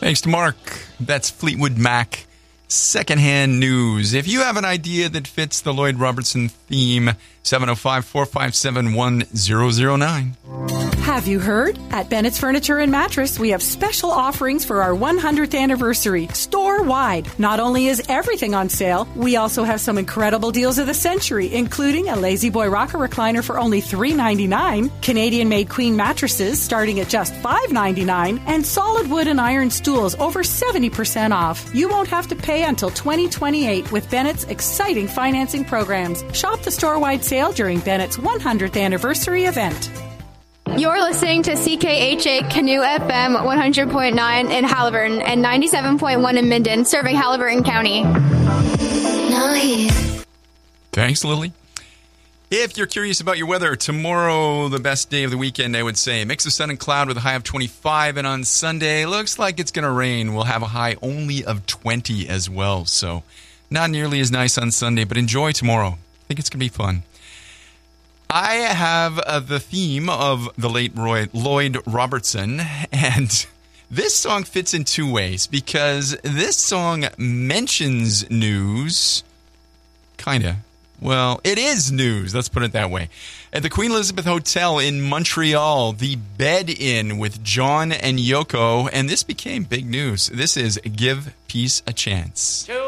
Thanks to Mark. That's Fleetwood Mac. Secondhand news. If you have an idea that fits the Lloyd Robertson theme, 705-457-1009. Have you heard? At Bennett's Furniture and Mattress, we have special offerings for our 100th anniversary, store-wide. Not only is everything on sale, we also have some incredible deals of the century, including a Lazy Boy Rocker Recliner for only $3.99, Canadian-made queen mattresses starting at just $5.99, and solid wood and iron stools over 70% off. You won't have to pay until 2028 with Bennett's exciting financing programs. Shop the store-wide sale during Bennett's 100th anniversary event. You're listening to CKHA Canoe FM 100.9 in Haliburton and 97.1 in Minden, serving Haliburton County. Thanks, Lily. If you're curious about your weather, tomorrow, the best day of the weekend, I would say. Mix of sun and cloud with a high of 25. And on Sunday, looks like it's going to rain. We'll have a high only of 20 as well. So not nearly as nice on Sunday, but enjoy tomorrow. I think it's going to be fun. I have the theme of the late Lloyd Robertson, and this song fits in two ways because this song mentions news, kind of. Well, it is news, let's put it that way. At the Queen Elizabeth Hotel in Montreal, the Bed-In with John and Yoko, and this became big news. This is Give Peace a Chance.